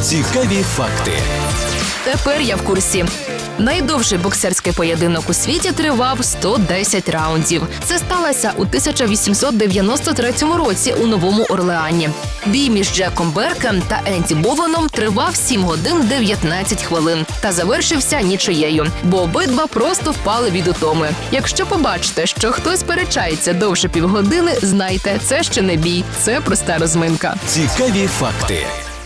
Цікаві факти. Тепер я в курсі. Найдовший боксерський поєдинок у світі тривав 110 раундів. Це сталося у 1893 році у Новому Орлеані. Бій між Джеком Беркем та Енді Бовеном тривав 7 годин 19 хвилин та завершився нічиєю, бо обидва просто впали від утоми. Якщо побачите, що хтось сперечається довше півгодини, знайте, це ще не бій, це проста розминка. Цікаві факти.